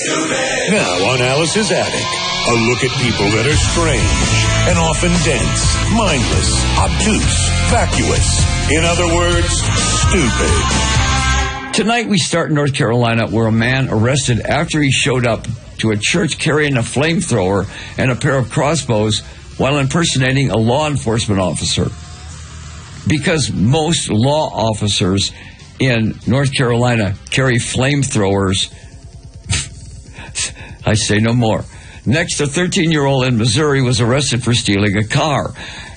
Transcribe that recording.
Now on Alice's Attic, a look at people that are strange and often dense, mindless, obtuse, vacuous. In other words, stupid. Tonight we start in North Carolina, where a man arrested after he showed up to a church carrying a flamethrower and a pair of crossbows while impersonating a law enforcement officer. Because most law officers in North Carolina carry flamethrowers, I say no more. Next, a 13-year-old in Missouri was arrested for stealing a car.